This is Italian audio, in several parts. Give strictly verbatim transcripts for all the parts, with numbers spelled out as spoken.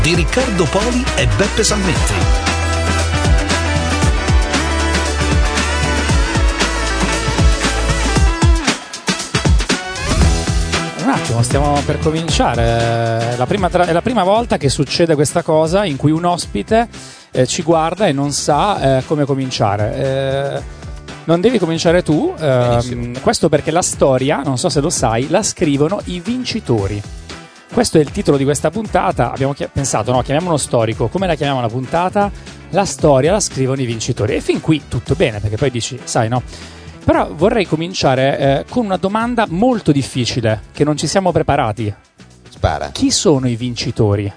di Riccardo Poli e Beppe Salmetti. Un attimo, stiamo per cominciare. La prima tra- è la prima volta che succede questa cosa in cui un ospite eh, ci guarda e non sa eh, come cominciare. Eh, non devi cominciare tu, ehm, questo perché la storia, non so se lo sai, la scrivono i vincitori. Questo è il titolo di questa puntata. Abbiamo chi- pensato, no, chiamiamo uno storico. Come la chiamiamo la puntata? La storia la scrivono i vincitori. E fin qui tutto bene, perché poi dici, sai, no? Però vorrei cominciare eh, con una domanda molto difficile, che non ci siamo preparati. Spara. Chi sono i vincitori?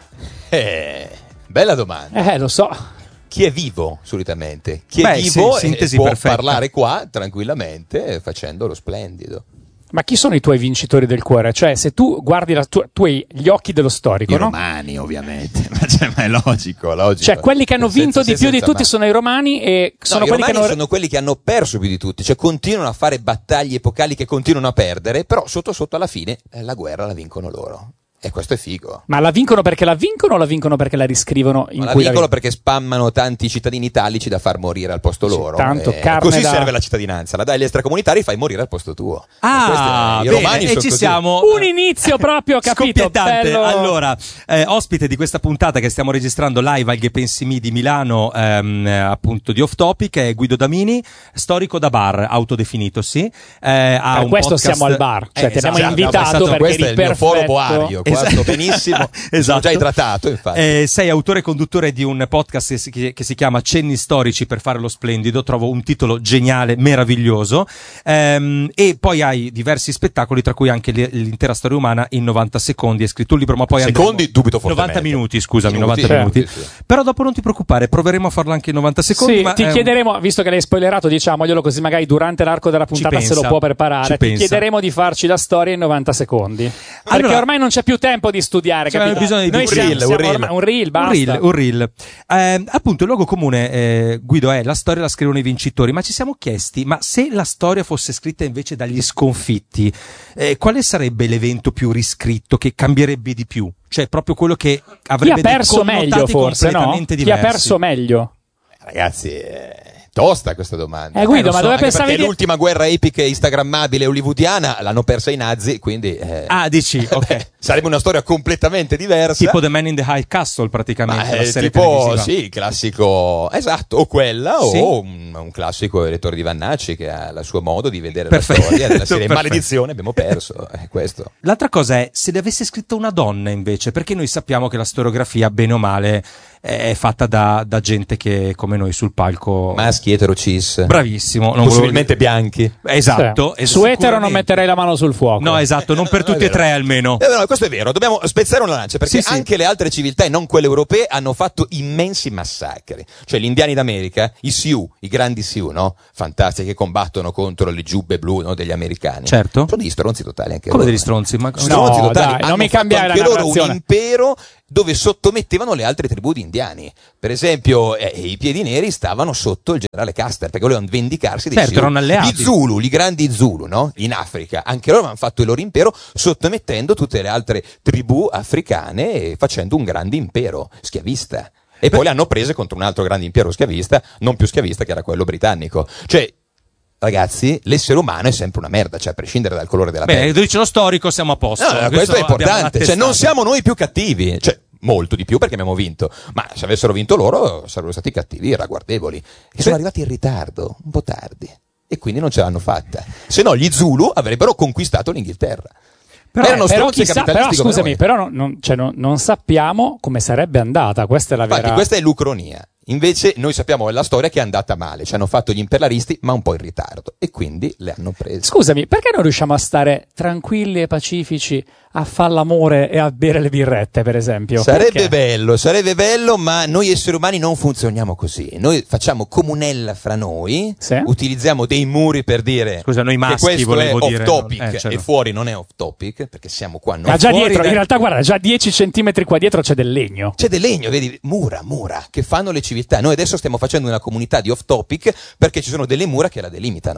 Eh, bella domanda. Eh, lo so. Chi è vivo, solitamente? Chi Beh, è vivo sì, e sintesi può perfetta. parlare qua tranquillamente facendo lo splendido. Ma chi sono i tuoi vincitori del cuore? Cioè, se tu guardi la tu, tu hai gli occhi dello storico, I no? romani, ovviamente, ma, cioè, ma è logico, logico. Cioè, quelli che hanno vinto Senza di se, più di senza tutti ma. sono i romani e sono No, i quelli romani che hanno... sono quelli che hanno perso più di tutti, cioè continuano a fare battaglie epocali che continuano a perdere, però sotto sotto alla fine eh, la guerra la vincono loro. E questo è figo. Ma la vincono perché la vincono o la vincono perché la riscrivono in Ma la cui vincono la perché spammano tanti cittadini italici da far morire al posto Sì, loro. tanto e carne così da- serve la cittadinanza, la dai agli extracomunitari e fai morire al posto tuo. Ah, E questi, eh, i bene, romani e sono ci così. siamo. Un inizio proprio, capito? Scoppiettante. Bello. Allora, eh, ospite di questa puntata che stiamo registrando live al Gepensimi di Milano, ehm, eh, appunto di Off Topic, è Guido Damini, storico da bar, autodefinitosi. Eh, ha Per un questo podcast- siamo al bar, cioè Eh, ti abbiamo esatto. invitato Esatto, perché questo eri è il mio perfetto. foro boario, qua Esatto. sto benissimo. Mi sono già idratato, infatti. Eh, sei autore e conduttore di un podcast che si, che si chiama Cenni Storici per fare lo splendido. Trovo un titolo geniale, meraviglioso. Ehm, e poi hai diversi spettacoli, tra cui anche l- l'intera storia umana in novanta secondi. Hai scritto un libro, ma poi Secondi, andremo- dubito fortemente. novanta minuti, scusami, Minuti, novanta certo, minuti. sì, sì. Però dopo non ti preoccupare, proveremo a farlo anche in novanta secondi. Sì, ma ti è un- chiederemo, visto che l'hai spoilerato, diciamoglielo così magari durante l'arco della puntata pensa, se lo può ci preparare. Ti pensa. chiederemo di farci la storia in novanta secondi. Perché Allora- ormai non c'è più tempo di studiare, C'è capito? bisogno di Noi un siamo- reel, siamo un reel. ormai- un reel, basta. Un reel, un reel. Eh, appunto, il luogo comune, eh, Guido, è la storia la scrivono i vincitori, ma ci siamo chiesti, ma se la storia fosse scritta invece dagli sconfitti, eh, quale sarebbe l'evento più riscritto, che cambierebbe di più? Cioè, proprio quello che Chi avrebbe ha perso dei meglio connotati forse, no? completamente Chi ha diversi. perso meglio? Ragazzi, è tosta questa domanda. Eh, Guido, lo ma so, dove Anche pensavi perché di... l'ultima guerra epica e instagrammabile hollywoodiana l'hanno persa i nazi, quindi eh, Ah, dici, ok. beh, sarebbe una storia completamente diversa. Tipo The Man in the High Castle, praticamente, Ma la è serie tipo, televisiva. sì, classico, esatto, o quella, Sì. o un, un classico elettore di Vannacci che ha il suo modo di vedere Perfetto. la storia della serie Perfetto. Maledizione, abbiamo perso, è questo. L'altra cosa è se le avesse scritto una donna invece, perché noi sappiamo che la storiografia, bene o male, è fatta da, da gente che come noi sul palco. Maschi etero cis, Bravissimo, non possibilmente bianchi. volevo- Esatto. Sì. e Su etero non sicuramente- metterei la mano sul fuoco. No, esatto, non per No, no, tutti è e vero. tre almeno. Eh, no, questo è vero, dobbiamo spezzare una lancia perché Sì, sì. anche le altre civiltà e non quelle europee hanno fatto immensi massacri. Cioè gli indiani d'America, i Sioux, i grandi Sioux, no? Fantastici, che combattono contro le giubbe blu, no? Degli americani. Certo. Sono degli stronzi totali anche Come loro. degli stronzi? Ma... Stronzi No, totali. dai, non Hanno mi fatto cambiare anche la loro un narrazione. impero dove sottomettevano le altre tribù di indiani. Per esempio, eh, i piedi neri stavano sotto il generale Custer perché volevano vendicarsi dei Certo, Sioux. erano alleati. I Zulu, i grandi Zulu, no? In Africa, anche loro hanno fatto il loro impero sottomettendo tutte le altre tribù africane e facendo un grande impero schiavista. E poi le hanno prese contro un altro grande impero schiavista, non più schiavista, che era quello britannico. Cioè, ragazzi, l'essere umano è sempre una merda, cioè a prescindere dal colore della pelle. Bene, dice lo storico, siamo a posto. No, no, questo è abbiamo importante, cioè non attestato. siamo noi più cattivi, cioè molto di più perché abbiamo vinto, ma se avessero vinto loro sarebbero stati cattivi e ragguardevoli, e sono arrivati in ritardo, un po' tardi, e quindi non ce l'hanno fatta, se no gli Zulu avrebbero conquistato l'Inghilterra. Però, Erano però, stronzi chissà, però capitalisti come scusami, noi. però non, non- cioè, non- non sappiamo come sarebbe andata, questa è la Infatti vera... questa è l'ucronia. Invece noi sappiamo la storia che è andata male, ci hanno fatto gli imperialisti ma un po' in ritardo e quindi le hanno prese. Scusami, perché non riusciamo a stare tranquilli e pacifici a fare l'amore e a bere le birrette, per esempio? Sarebbe Perché? bello, sarebbe bello, ma noi esseri umani non funzioniamo così. Noi facciamo comunella fra noi, Sì. utilizziamo dei muri per dire Scusa, noi che maschi questo volevo è dire, off topic no? Eh, certo. e fuori non è off topic, perché siamo qua noi. Ma già fuori dietro, da- in realtà guarda, già dieci centimetri qua dietro c'è del legno. C'è del legno, vedi, mura, mura, che fanno le civiltà. Noi adesso stiamo facendo una comunità di off topic perché ci sono delle mura che la delimitano.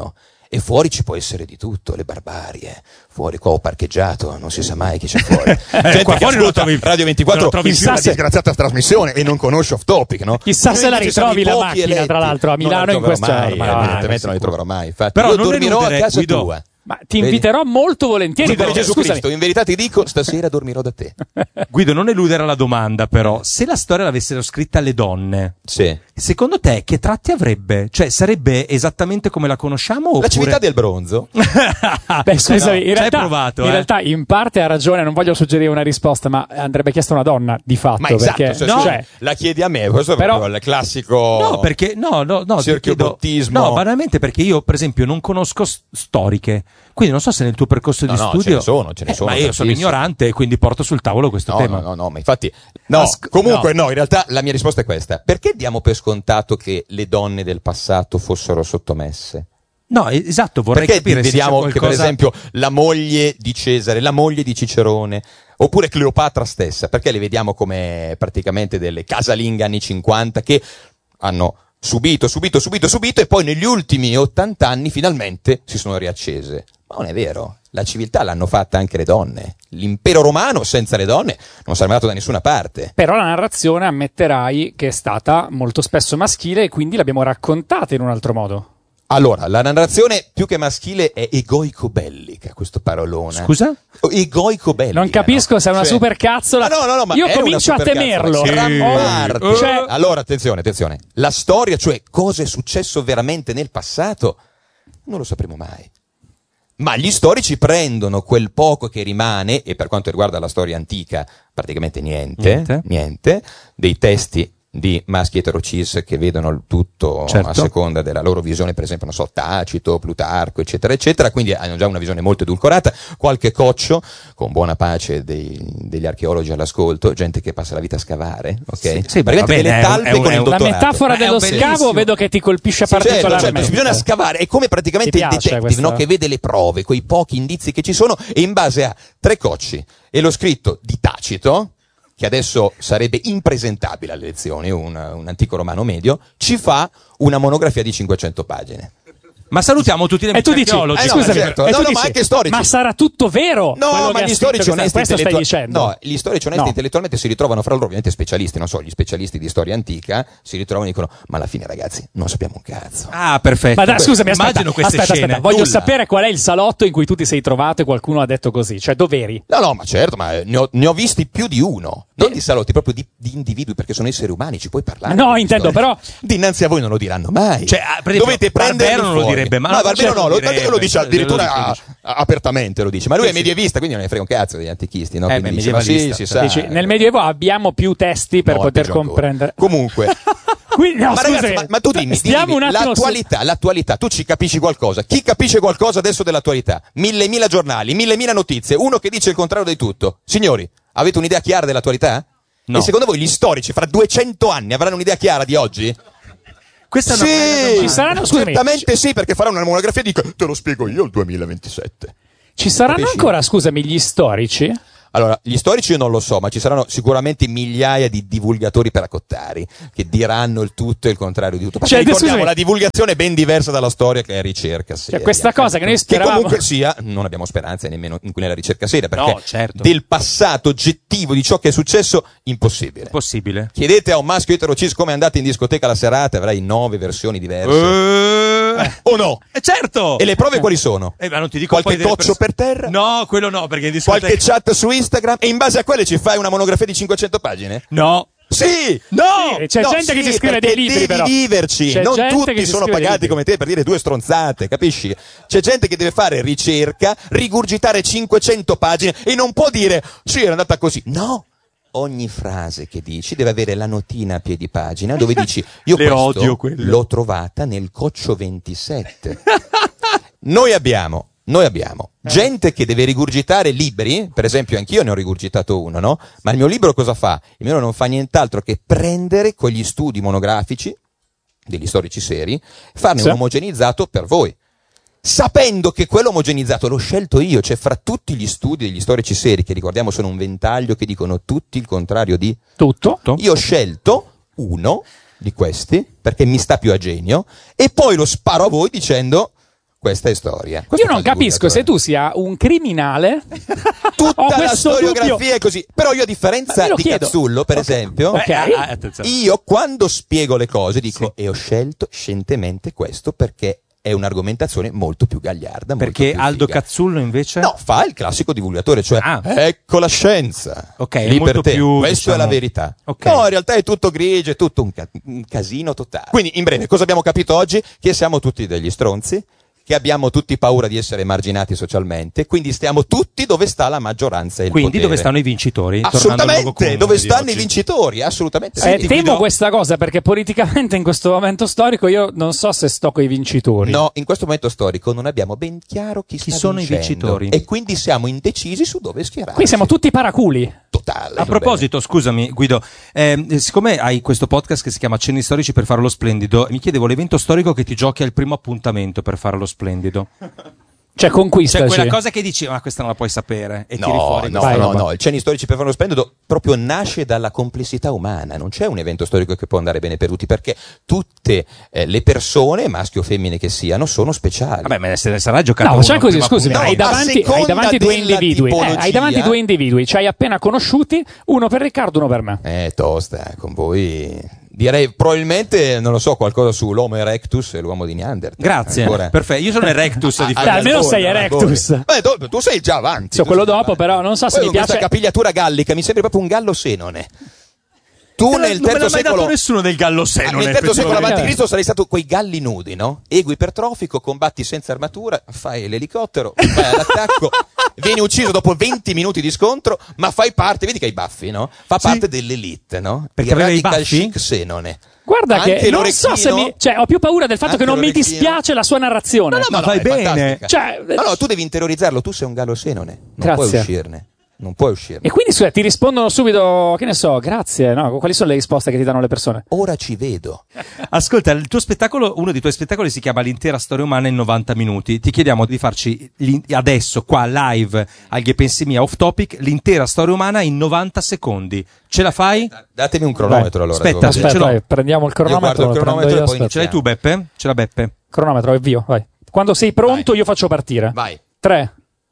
E fuori ci può essere di tutto, le barbarie. Fuori qua ho parcheggiato, non si sa mai chi c'è fuori. Gente qua che fuori non ascolta trovi- Radio ventiquattro non trovi più più. una disgraziata trasmissione e non conosce Off Topic, no? Chissà se la Noi ci siamo ritrovi i la pochi macchina, eletti. tra l'altro, a Non la Milano in ritroverò queste mai, ore. Ma eh, no, evidentemente sicuro. non li troverò mai. Infatti, Però io non dormirò eludere, a casa Guido. tua. Ma ti Vedi? inviterò molto volentieri. Guido però, Gesù scusami. Cristo, in verità ti dico, stasera dormirò da te. Guido, non eludere la domanda, però. Se la storia l'avessero scritta le donne, Sì. secondo te che tratti avrebbe? Cioè, sarebbe esattamente come la conosciamo? Oppure... La civiltà del bronzo. Beh, scusami, No, in, ci hai realtà, provato, in eh? realtà in parte ha ragione, non voglio suggerire una risposta, ma andrebbe chiesta una donna, di fatto. Ma esatto, perché, cioè, no, scusa, cioè, la chiedi a me, questo è Però- proprio il classico. No, perché no, no, no, ti Cerchio chiedo- bottismo. No, banalmente perché io, per esempio, non conosco s- storiche. Quindi non so se nel tuo percorso No, di no, studio ce ne sono, ce ne Eh, sono ma io sono tantissime. ignorante e quindi porto sul tavolo questo No, tema. no, no, no, ma infatti no, Asc- comunque no. in realtà la mia risposta è questa. Perché diamo per scontato che le donne del passato fossero sottomesse? No, es- esatto, vorrei Perché capire se c'è vediamo che per qualcosa- esempio la moglie di Cesare, la moglie di Cicerone, oppure Cleopatra stessa, perché le vediamo come praticamente delle casalinghe anni cinquanta che hanno subito, subito, subito, subito e poi negli ultimi ottanta anni finalmente si sono riaccese? Ma non è vero, la civiltà l'hanno fatta anche le donne. L'impero romano senza le donne non sarebbe andato da nessuna parte. però la narrazione ammetterai che è stata molto spesso maschile e quindi l'abbiamo raccontata in un altro modo. Allora, la narrazione più che maschile è egoico-bellica, questo parolone. Scusa? Egoico-bellica. Non capisco no? se è una Cioè- supercazzola. Ma no, no, no, ma Io è una comincio a supercazzola, temerlo. sì. Gran Oh, parte. cioè- Allora, attenzione, attenzione. La storia, cioè cosa è successo veramente nel passato, non lo sapremo mai. Ma gli storici prendono quel poco che rimane, e per quanto riguarda la storia antica, praticamente niente, Niente. niente, dei testi di maschi eterocis che vedono il tutto Certo. a seconda della loro visione, per esempio, non so, Tacito, Plutarco, eccetera, eccetera, quindi hanno già una visione molto edulcorata, qualche coccio, con buona pace dei- degli archeologi all'ascolto, gente che passa la vita a scavare, ok? Sì, sì, beh, Praticamente va bene, delle è un- talpe è un- con è il un- La dottorato. metafora Ma è dello un bellissimo. scavo vedo che ti colpisce Certo, particolarmente. certo, bisogna scavare, è come praticamente Ti il piace detective, questa- no? Che vede le prove, quei pochi indizi che ci sono e in base a tre cocci e lo scritto di Tacito, che adesso sarebbe impresentabile alle lezioni, un, un antico romano medio, ci fa una monografia di cinquecento pagine. Ma salutiamo tutti gli E amici tu dici, archeologi. Eh no, scusami, certo. e No, tu no, ma dici, anche storici. ma sarà tutto vero? quello No, che ma ha gli scritto storici questa- onesti questo stai intellettuali- dicendo? no, gli storici onesti No. intellettualmente si ritrovano fra loro, ovviamente specialisti, non so, gli specialisti di storia antica si ritrovano e dicono "Ma alla fine, ragazzi, non sappiamo un cazzo". Ah, perfetto. Ma dai, scusami, aspetta, Immagino queste aspetta, scene. aspetta, voglio Nulla. sapere qual è il salotto in cui tu ti sei trovato e qualcuno ha detto così, cioè dov'eri? No, no, ma certo, ma ne ho, ne ho visti più di uno, non di salotti, proprio di, di individui, perché sono esseri umani, ci puoi parlare. No, di intendo, storia. però- Dinanzi a voi non lo diranno mai. Cioè, ah, per esempio, dovete prendere Barbero non lo direbbe, ma no, no, Barbero certo no, lo lo, Barbero lo direbbe, dice addirittura lo dice, lo dice. a- apertamente, lo dice, ma lui Sì, è sì. medievista, quindi non ne frega un cazzo degli antichisti, no? Eh, Quindi beh, dice, ma sì, medievalista, si sa. Dici, nel Medioevo abbiamo più testi per No, è poter peggio ancora. comprendere. Comunque, Quindi, no, ma scusami, ragazzi, ma, ma tu dimmi, stiamo dimmi, un attimo su- l'attualità, l'attualità, tu ci capisci qualcosa? Chi capisce qualcosa adesso dell'attualità? Mille mila giornali, mille mila notizie, uno che dice il contrario di tutto. Signori, avete un'idea chiara dell'attualità? No. E secondo voi gli storici fra duecento anni avranno un'idea chiara di oggi? Questa è una bella Sì, domanda. Ci saranno- scusami, certamente sì, perché faranno una monografia di te lo spiego io il duemilaventisette. Ci saranno Capisci? ancora, scusami, gli storici? Allora, gli storici io non lo so, ma ci saranno sicuramente migliaia di divulgatori peracottari che diranno il tutto e il contrario di tutto. Perché Cioè, ricordiamo, scusami. la divulgazione è ben diversa dalla storia che è ricerca seria. Cioè, questa cosa che noi Che speravamo... comunque sia, non abbiamo speranze nemmeno in nella ricerca seria, perché No, certo. del passato oggettivo di ciò che è successo, impossibile. Possibile. Chiedete a un maschio eterocis come andate in discoteca la serata, avrai nove versioni diverse. Eh, O no? eh, certo. E le prove quali sono? Eh, ma non ti dico Qualche poi delle coccio pers- per terra? No, quello no, perché in discoteca... Qualche chat su Instagram? E in base a quelle ci fai una monografia di cinquecento pagine? No. Sì! No! Sì, c'è No, gente che sì, ci scrive perché dei libri, devi però. viverci, C'è non gente che tutti ci sono scrive dei pagati libri. come te per dire due stronzate, capisci? C'è gente che deve fare ricerca, rigurgitare cinquecento pagine e non può dire sì, era andata così. No! Ogni frase che dici deve avere la notina a piedi pagina dove dici io Le questo odio quelle. l'ho trovata nel Coccio ventisette. Noi abbiamo Noi abbiamo gente che deve rigurgitare libri, per esempio anch'io ne ho rigurgitato uno, no? Ma il mio libro cosa fa? Il mio non fa nient'altro che prendere quegli studi monografici, degli storici seri, farne Sì. un omogenizzato per voi. Sapendo che quello omogenizzato l'ho scelto io, cioè fra tutti gli studi degli storici seri, che ricordiamo sono un ventaglio che dicono tutti il contrario di... Tutto? Io ho scelto uno di questi, perché mi sta più a genio, e poi lo sparo a voi dicendo... questa è storia. Questo Io non capisco se tu sia un criminale. Tutta la storiografia dubbio. È così. Però io a differenza di chiedo. Cazzullo, per okay. esempio, okay. eh, io quando spiego le cose dico sì. e ho scelto scientemente questo perché è un'argomentazione molto più gagliarda. Perché molto più Aldo figa. Cazzullo invece? No, fa il classico divulgatore, cioè ah. ecco la scienza. Ok, lì è molto per te. più, Questo diciamo... è la verità. Okay. No, in realtà è tutto grigio, è tutto un, ca- un casino totale. Quindi, in breve, cosa abbiamo capito oggi? Che siamo tutti degli stronzi, che abbiamo tutti paura di essere emarginati socialmente, quindi stiamo tutti dove sta la maggioranza e il quindi potere. Dove stanno i vincitori? Assolutamente, dove stanno i vincitori, assolutamente. Eh, sì. temo Guido... questa cosa perché politicamente in questo momento storico io non so se sto con i vincitori. No, in questo momento storico non abbiamo ben chiaro chi, chi sta sono vincendo, i vincitori e quindi siamo indecisi su dove schierarci. Qui siamo tutti paraculi. Totale. A proposito, scusami Guido, eh, siccome hai questo podcast che si chiama Cenni Storici per fare lo splendido, mi chiedevo l'evento storico che ti giochi al primo appuntamento per fare lo splendido. Cioè conquistaci. Cioè quella cosa che dici, ma questa non la puoi sapere e no, tiri fuori. No, Vai, no, roba. no, il Cenni Storici per fare lo splendido proprio nasce dalla complessità umana, non c'è un evento storico che può andare bene per tutti, perché tutte eh, le persone, maschi o femmine che siano, sono speciali. Vabbè, ma se ne sarà giocato No, uno facciamo così, prima scusami, No, hai a davanti, seconda hai davanti due della individui, eh, tipologia- hai davanti due individui, ci hai appena conosciuti, uno per Riccardo, uno per me. Eh, tosta, con voi... Direi probabilmente, non lo so, qualcosa sull'Homo erectus e l'uomo di Neanderthal. Grazie, Ancora. perfetto. Io sono erectus di Ah, Dai, almeno sei ancora, erectus. ancora. Beh, tu, tu sei già avanti. So, tu quello sei già dopo, avanti. però, non so se Poi mi con piace. questa capigliatura gallica mi sembri proprio un gallo senone. Tu Non nel me l'ha terzo mai secolo dato nessuno del gallo Ah, senone. nel terzo secolo effettivamente. avanti Cristo sarei stato quei galli nudi, no? Ego ipertrofico, combatti senza armatura, fai l'elicottero, vai all'attacco, vieni ucciso dopo venti minuti di scontro, ma fai parte, vedi che hai i baffi, no? Fa Sì. parte dell'elite, no? Perché Il aveva i radical baffi? chic senone. Guarda Anche che non so se l'orecchino- mi, cioè, ho più paura del fatto Anche che non mi l'orecchino- dispiace la sua narrazione. No, no, Ma no, vai è bene. fantastica. Cioè, No, no, tu devi interiorizzarlo, tu sei un gallo senone, non Grazie. puoi uscirne. Non puoi uscirne. E quindi scusa, ti rispondono subito, che ne so, grazie, no? Quali sono le risposte che ti danno le persone? Ora ci vedo. Ascolta, il tuo spettacolo, uno dei tuoi spettacoli si chiama L'intera storia umana in novanta minuti. Ti chiediamo di farci l'in- adesso, qua, live, al Che pensi mia, off topic, l'intera storia umana in novanta secondi. Ce la fai? Datemi un cronometro allora. Aspetta, devo aspetta, vedere. ce l'ho. vai, prendiamo il cronometro, guardo il lo prendo cronometro io, e poi aspetta. Ce l'hai tu, Beppe? Ce l'ha Beppe? Cronometro, avvio, vai. Quando sei pronto Vai. io faccio partire. Vai. tre,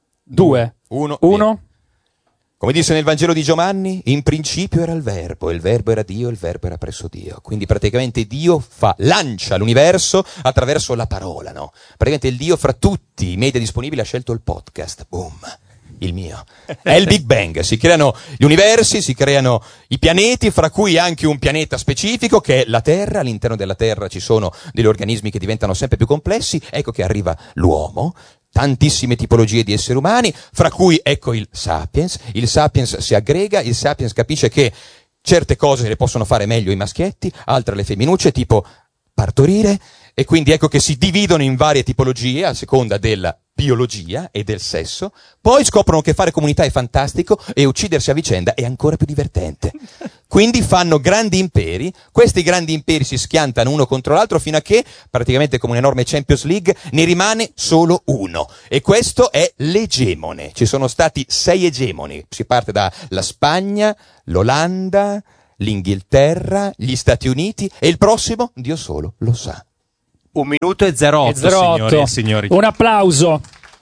due, Uno. uno. Come disse nel Vangelo di Giovanni, in principio era il verbo, il verbo era Dio, il verbo era presso Dio. Quindi praticamente Dio fa, lancia l'universo attraverso la parola, no? Praticamente il Dio fra tutti i media disponibili ha scelto il podcast. Boom. Il mio. È il Big Bang. Si creano gli universi, si creano i pianeti, fra cui anche un pianeta specifico che è la Terra. All'interno della Terra ci sono degli organismi che diventano sempre più complessi. Ecco che arriva l'uomo. Tantissime tipologie di esseri umani, fra cui ecco il Sapiens. Il Sapiens si aggrega, il Sapiens capisce che certe cose le possono fare meglio i maschietti, altre le femminucce, tipo partorire, e quindi ecco che si dividono in varie tipologie a seconda della biologia e del sesso, poi scoprono che fare comunità è fantastico e uccidersi a vicenda è ancora più divertente. Quindi fanno grandi imperi, questi grandi imperi si schiantano uno contro l'altro fino a che, praticamente come un'enorme Champions League, ne rimane solo uno. E questo è l'egemone. Ci sono stati sei egemoni. Si parte dalla Spagna, l'Olanda, l'Inghilterra, gli Stati Uniti e il prossimo, Dio solo lo sa. Un minuto e zero otto, E zero otto. signori e signori. Un applauso.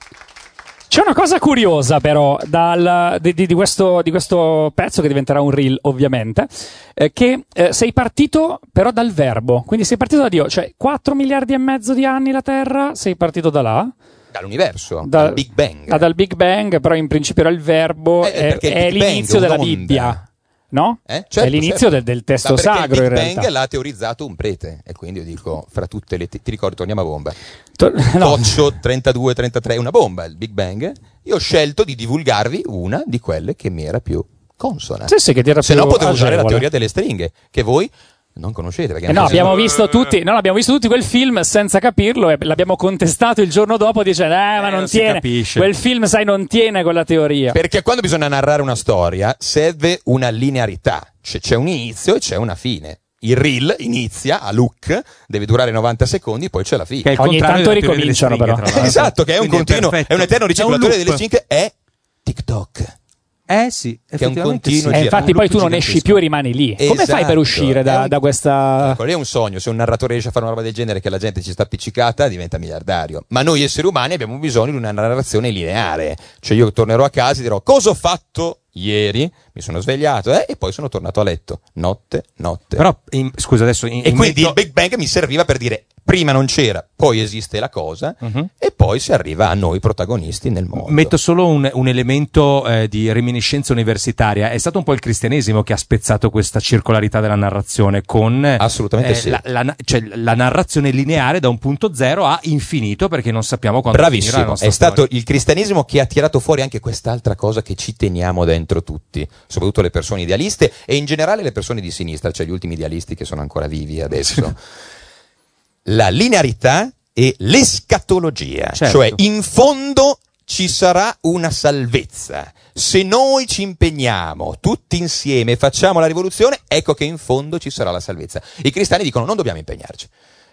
C'è una cosa curiosa però dal, di, di, di, questo, di questo pezzo che diventerà un reel ovviamente, eh, che eh, sei partito però dal verbo, quindi sei partito da Dio, cioè quattro miliardi e mezzo di anni la Terra, sei partito da là? Dall'universo, Da- dal Big Bang. Ah, dal Big Bang, però in principio era il verbo, Eh, è, perché il è Big Bang l'inizio è della un'onda. Bibbia, no? Eh? Certo, è l'inizio certo. del, del testo Ma perché sacro il in Big realtà. Bang l'ha teorizzato un prete, e quindi io dico, fra tutte le... Ti, ti ricordi, torniamo a bomba. To- no. Toccio trentadue trentatré, una bomba, il Big Bang. Io ho scelto di divulgarvi una di quelle che mi era più consona. Sì, sì, che ti era Se più no potevo usare la agevole. teoria delle stringhe, che voi non conoscete. Perché Eh no, non siete- abbiamo visto tutti, no, abbiamo visto tutti quel film senza capirlo e l'abbiamo contestato il giorno dopo dicendo eh, ma Eh, non non si tiene, capisce. quel film sai non tiene quella teoria. Perché quando bisogna narrare una storia serve una linearità, cioè c'è un inizio e c'è una fine. Il reel inizia a look, deve durare novanta secondi, poi c'è la fine. Che è il Ogni contrario tanto della teoria delle ricominciano, stringhe, però. tra l'altro. Esatto, che è un Quindi continuo, perfetto. è un eterno È un riciclatore loop. delle stringhe, è TikTok. Eh sì, che è un effettivamente continuo sì. E giro. infatti Un poi tu loop non esci gigantesco. più e rimani lì. Come fai per Esatto, uscire è da, un- da questa... Ecco, lì è un sogno, se un narratore riesce a fare una roba del genere che la gente ci sta appiccicata diventa miliardario, ma noi esseri umani abbiamo bisogno di una narrazione lineare, cioè io tornerò a casa e dirò cosa ho fatto ieri, mi sono svegliato eh, e poi sono tornato a letto, notte, notte. Però, in- scusa, adesso... In, E in quindi metto- il Big Bang mi serviva per dire prima non c'era, poi esiste la cosa Mhm. e poi si arriva a noi protagonisti nel mondo. Metto solo un, un elemento eh, di reminiscenza universitaria. È stato un po' il cristianesimo che ha spezzato questa circolarità della narrazione con eh, Assolutamente sì. la, la- cioè, la narrazione lineare da un punto zero a infinito, perché non sappiamo quando finirà la Bravissimo, nostra è stato storia. il cristianesimo che ha tirato fuori anche quest'altra cosa che ci teniamo dentro tutti, soprattutto le persone idealiste e in generale le persone di sinistra, cioè gli ultimi idealisti che sono ancora vivi adesso. La linearità e l'escatologia, Certo. cioè in fondo ci sarà una salvezza. Se noi ci impegniamo tutti insieme e facciamo la rivoluzione, ecco che in fondo ci sarà la salvezza. I cristiani dicono non dobbiamo impegnarci.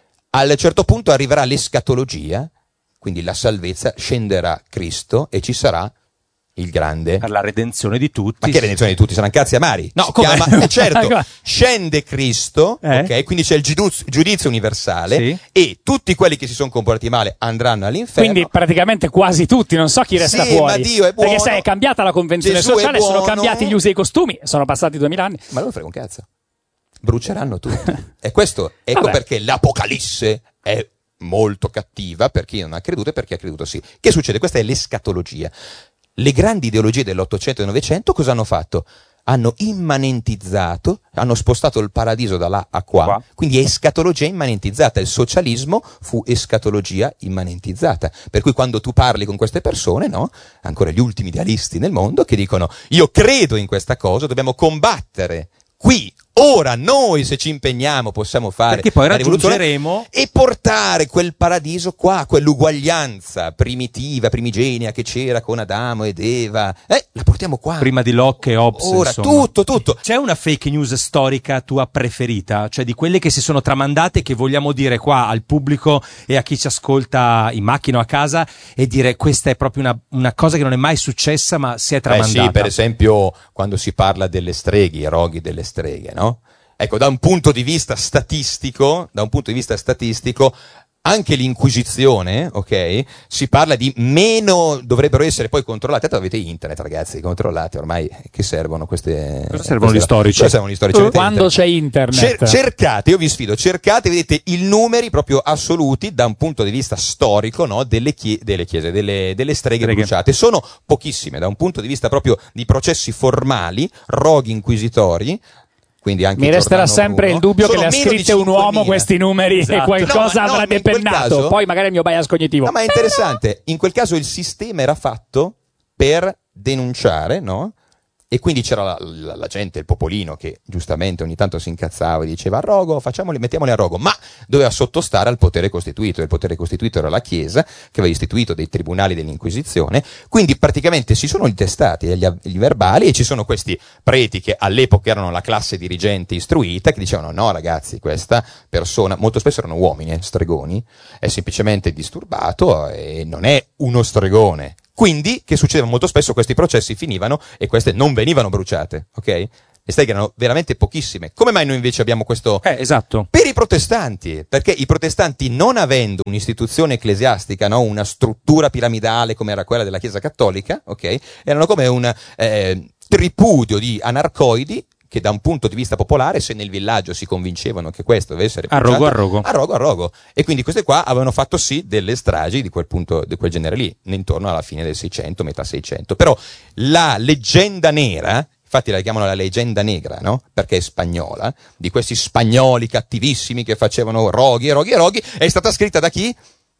Al certo punto arriverà l'escatologia, quindi la salvezza, scenderà Cristo e ci sarà il grande... Per la redenzione di tutti. Ma che redenzione di tutti? Saranno cazzi amari? No, Si come? chiama- eh, certo, scende Cristo, Eh? ok? Quindi c'è il giudizio, giudizio universale Sì. e tutti quelli che si sono comportati male andranno all'inferno. Quindi praticamente quasi tutti, non so chi resta Sì, fuori. ma Dio è buono. Perché sai, è cambiata la convenzione Gesù è sociale, sono buono. cambiati gli usi e i costumi, sono passati duemila anni. Ma non frega un cazzo. Bruceranno tutti. E questo, ecco Vabbè. perché l'Apocalisse è molto cattiva per chi non ha creduto e per chi ha creduto sì. Che succede? Questa è l'escatologia. Le grandi ideologie dell'Ottocento e del Novecento cosa hanno fatto? Hanno immanentizzato, hanno spostato il paradiso da là a qua, Qua. quindi è escatologia immanentizzata. Il socialismo fu escatologia immanentizzata. Per cui quando tu parli con queste persone, no? Ancora gli ultimi idealisti nel mondo che dicono io credo in questa cosa, dobbiamo combattere qui, ora, noi se ci impegniamo possiamo fare Perché poi la rivoluzione raggiungeremo- e portare quel paradiso qua, quell'uguaglianza primitiva, primigenia che c'era con Adamo ed Eva, eh, la portiamo qua. Prima di Locke e Hobbes. Ora, insomma. tutto, tutto. C'è una fake news storica tua preferita? Cioè di quelle che si sono tramandate che vogliamo dire qua al pubblico e a chi ci ascolta in macchina o a casa e dire questa è proprio una, una cosa che non è mai successa ma si è Eh tramandata. sì, per esempio quando si parla delle streghe, i roghi delle streghe, no? Ecco, da un punto di vista statistico, da un punto di vista statistico, anche l'Inquisizione, ok? Si parla di meno, dovrebbero essere poi controllate. Tanto avete internet, ragazzi, controllate ormai. Che servono queste? Cosa servono queste- gli storici? Cosa servono gli storici? Avete Quando internet. c'è internet. Cer- cercate, io vi sfido, cercate, vedete i numeri proprio assoluti da un punto di vista storico, no? Delle, chie- delle chiese, delle, delle streghe, Streghe. bruciate. Sono pochissime, da un punto di vista proprio di processi formali, roghi inquisitori. Quindi anche Mi resterà Giordano sempre Bruno. il dubbio che Sono le ha meno di scritte un uomo cinquemila. questi numeri e Esatto. qualcosa No, ma no, avrà ma in quel depennato. caso- Poi magari il mio bias cognitivo. No, ma è interessante. In quel caso il sistema era fatto per denunciare, no? E quindi c'era la, la- la gente, il popolino, che giustamente ogni tanto si incazzava e diceva a rogo, facciamoli, mettiamoli a rogo, ma doveva sottostare al potere costituito. Il potere costituito era la Chiesa, che aveva istituito dei tribunali dell'Inquisizione. Quindi praticamente si sono intestati gli, gli verbali e ci sono questi preti che all'epoca erano la classe dirigente istruita, che dicevano no ragazzi, questa persona, molto spesso erano uomini, eh, stregoni, è semplicemente disturbato e non è uno stregone. Quindi, che succedeva molto spesso, questi processi finivano e queste non venivano bruciate, ok? Le streghe erano veramente pochissime. Come mai noi invece abbiamo questo... Eh, esatto. Per i protestanti, perché i protestanti non avendo un'istituzione ecclesiastica, no? Una struttura piramidale come era quella della Chiesa Cattolica, ok? Erano come un eh, tripudio di anarcoidi che da un punto di vista popolare, se nel villaggio si convincevano che questo deve essere A rogo, bruciato, a rogo. a rogo, a rogo. E quindi queste qua avevano fatto sì delle stragi di quel punto, di quel genere lì, intorno alla fine del Seicento, metà Seicento. Però la leggenda nera, infatti la chiamano la leggenda negra, no? Perché è spagnola, di questi spagnoli cattivissimi che facevano roghi e roghi e roghi, è stata scritta da chi?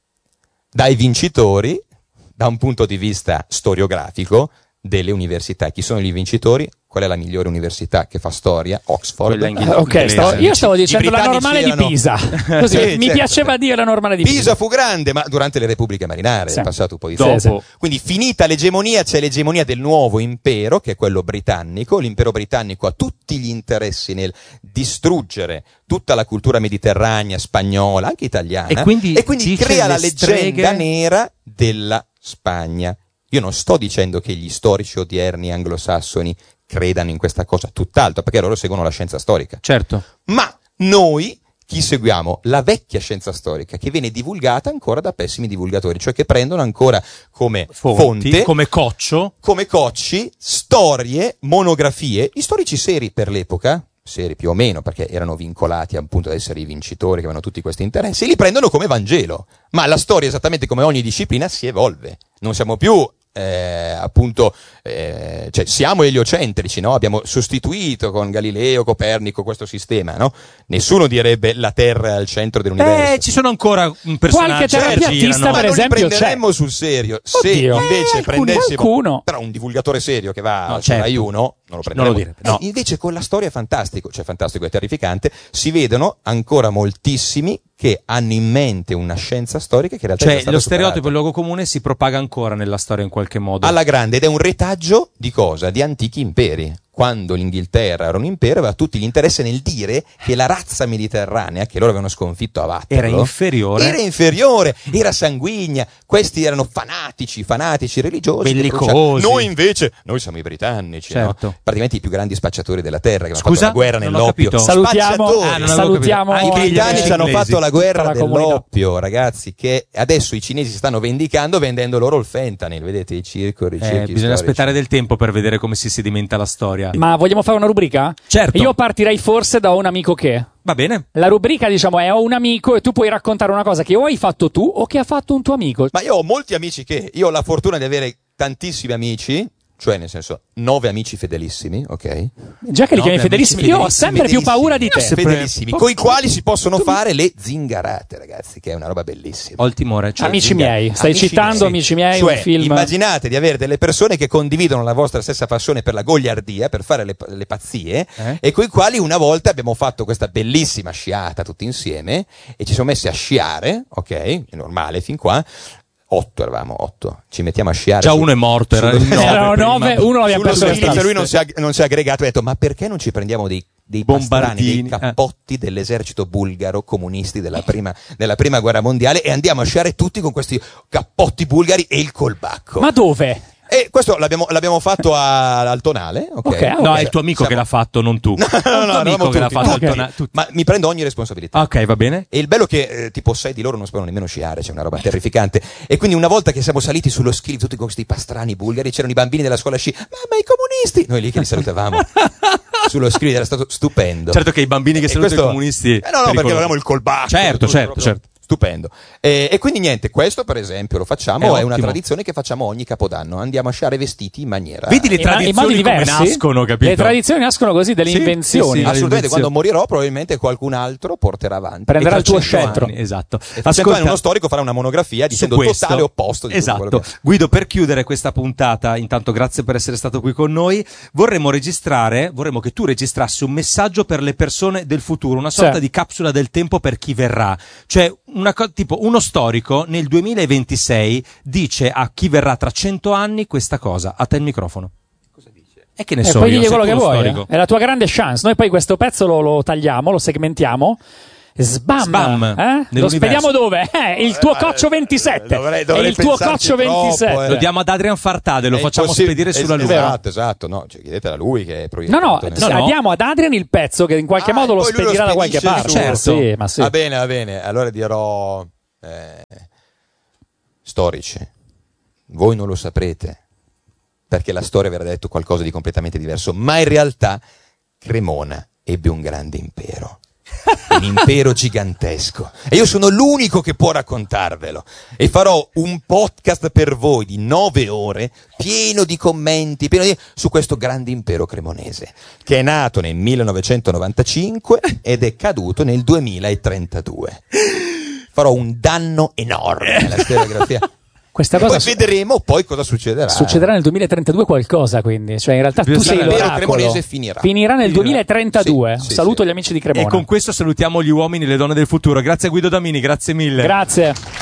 Dai vincitori, da un punto di vista storiografico, delle università. Chi sono i vincitori? Qual è la migliore università che fa storia? Oxford. Quella inghil- Eh, ok, inglese. stavo- io stavo I dicendo la britannici normale di erano- Pisa. Così, Sì, mi certo. piaceva dire la normale di Pisa. Pisa fu grande, ma durante le repubbliche marinare Sì. è passato un po' di Dopo. tempo. Quindi finita l'egemonia, c'è l'egemonia del nuovo impero, che è quello britannico. L'impero britannico ha tutti gli interessi nel distruggere tutta la cultura mediterranea, spagnola, anche italiana. E quindi dice crea la le leggenda streghe- nera della Spagna Io non sto dicendo che gli storici odierni anglosassoni credano in questa cosa, tutt'altro, perché loro seguono la scienza storica. Certo. Ma noi chi seguiamo? La vecchia scienza storica, che viene divulgata ancora da pessimi divulgatori, cioè che prendono ancora come Fonti, fonte, come coccio, come cocci, storie, monografie, gli storici seri per l'epoca, seri più o meno, perché erano vincolati appunto ad essere i vincitori, che avevano tutti questi interessi, li prendono come Vangelo. Ma la storia, esattamente come ogni disciplina, si evolve. Non siamo più Eh, appunto eh, cioè siamo eliocentrici, no? Abbiamo sostituito con Galileo, Copernico questo sistema, no? Nessuno direbbe la Terra è al centro dell'universo. Eh, ci sono ancora un personaggio qualche terapeutista, ma per non esempio, li prenderemmo c'è. sul serio. Se Oddio. invece Eh, prendessimo qualcuno. però un divulgatore serio che va No, su certo. Rai uno, non lo Non lo prenderemo. direbbe, no. Eh, invece con la storia è fantastico, cioè fantastico e terrificante, si vedono ancora moltissimi che hanno in mente una scienza storica che in realtà è Cioè, già stata lo stereotipo, il superata. luogo comune si propaga ancora nella storia in qualche modo. Alla grande, ed è un retaggio di cosa? Di antichi imperi. Quando l'Inghilterra era un impero, aveva tutti l'interesse nel dire che la razza mediterranea, che loro avevano sconfitto a Waterloo, Era inferiore. era inferiore, era sanguigna. Questi erano fanatici, fanatici religiosi. Bellicosi. Noi invece, noi siamo i britannici, Certo. no? Praticamente i più grandi spacciatori della terra, che hanno Scusa? fatto la guerra Non ho nell'oppio. capito. Salutiamo, Spacciatori. Ah, non avevo salutiamo capito. I Ah, britannici gli hanno inglesi, fatto la guerra tutta la comunità. dell'oppio, ragazzi, che adesso i cinesi si stanno vendicando vendendo loro il fentanyl, vedete i circoli, i Eh, cerchi bisogna storici. aspettare del tempo per vedere come si sedimenta la storia. Ma vogliamo fare una rubrica? Certo. Io partirei forse da un amico che. Va bene. La rubrica, diciamo, è ho un amico e tu puoi raccontare una cosa che o hai fatto tu o che ha fatto un tuo amico. Ma io ho molti amici che, io ho la fortuna di avere tantissimi amici, cioè nel senso nove amici fedelissimi, ok? Già che li No, chiami beh, fedelissimi, amici io ho sempre più paura di te. Sempre- Fedelissimi, con i quali si possono fare le zingarate, ragazzi, che è una roba bellissima. Ho il timore. Cioè, Amici Zinga- miei, stai Amici citando miei. Amici miei, Cioè, un film. immaginate di avere delle persone che condividono la vostra stessa passione per la gogliardia, per fare le, le pazzie, Eh? e coi quali una volta abbiamo fatto questa bellissima sciata tutti insieme e ci siamo messi a sciare, ok? È normale fin qua. Otto eravamo, otto. Ci mettiamo a sciare. Già su- uno è morto, era sullo- il nove Erano prima. nove, uno l'abbiamo sullo perso le Stilitz, strade. lui non si, è, non si è aggregato e ha detto ma perché non ci prendiamo dei, dei pastrani, dei Bombardini, eh. cappotti dell'esercito bulgaro comunisti della prima, della prima guerra mondiale e andiamo a sciare tutti con questi cappotti bulgari e il colbacco. Ma dove? E questo l'abbiamo, l'abbiamo fatto a- al Tonale, ok? Ok, ah, No, ok. è il tuo amico Siamo- che l'ha fatto, non tu. No, no, Il tuo no, amico eravamo che l'ha tutti, fatto. tutti. al tona- tutti. Ma mi prendo ogni responsabilità. Ah, ok, va bene. E il bello è che eh, tipo sei di loro non sapevano nemmeno sciare, c'è una roba terrificante. E quindi una volta che siamo saliti sullo skili tutti con questi pastrani bulgari, c'erano i bambini della scuola sci, mamma i comunisti! Noi lì che li salutavamo sullo skili, era stato stupendo. Certo che i bambini che E salutano questo- i comunisti. Eh no, no, perché pericolosi. avevamo il colbacco. Certo, tutto, certo, proprio certo. Stupendo. E, e quindi niente, questo per esempio lo facciamo, È è una ottimo. tradizione che facciamo ogni capodanno. Andiamo a sciare vestiti in maniera... Vedi le In ma- in tradizioni modi come diversi? nascono, capito? Le tradizioni nascono così, delle Sì, invenzioni. sì, sì. Assolutamente, All'inizio. quando morirò probabilmente qualcun altro porterà avanti. Prenderà E il tuo tra cento scettro. anni- Esatto. E tra cento anni uno storico farà una monografia su dicendo questo. il totale opposto di tutto Esatto. quello che... Guido, per chiudere questa puntata, intanto grazie per essere stato qui con noi, vorremmo registrare, vorremmo che tu registrassi un messaggio per le persone del futuro, una sorta Sì. di capsula del tempo per chi verrà. Cioè, una co- tipo uno storico nel duemilaventisei dice a chi verrà tra cento anni questa cosa. A te il microfono. Cosa dice? E che ne E so poi io, digli sei quello tu che lo vuoi. storico. eh. È la tua grande chance. Noi poi questo pezzo lo, lo tagliamo, lo segmentiamo. Sbam! Sbam! Eh? Lo Nell'universo. spediamo dove? Eh, il tuo coccio ventisette. dovrei- È dovrei il tuo pensarci coccio troppo, ventisette. eh. Lo diamo ad Adrian Fartade, lo È facciamo impossibile- spedire sulla es- Luna. Esatto, esatto, no, cioè, chiedetela a lui che è No, no, proiettato. No, no. diamo ad Adrian il pezzo che in qualche Ah, modo e lo poi lui lo spedirà da qualche spedisce parte. su. Certo. Sì, ma sì. Va bene, va bene, allora dirò... eh, storici, voi non lo saprete, perché la storia vi avrà detto qualcosa di completamente diverso, ma in realtà Cremona ebbe un grande impero. Un impero gigantesco e io sono l'unico che può raccontarvelo e farò un podcast per voi di nove ore pieno di commenti pieno di... su questo grande impero cremonese che è nato nel millenovecentonovantacinque ed è caduto nel duemilatrentadue. Farò un danno enorme alla storiografia. Questa E cosa poi su- vedremo poi cosa succederà. succederà nel duemilatrentadue qualcosa, quindi. Cioè, in realtà tu Bisogna sei stare- L'impero l'oracolo. cremonese finirà. Finirà nel duemilatrentadue. Sì, sì, Saluto sì. gli amici di Cremona. E con questo salutiamo gli uomini e le donne del futuro. Grazie a Guido Damini, grazie mille. Grazie.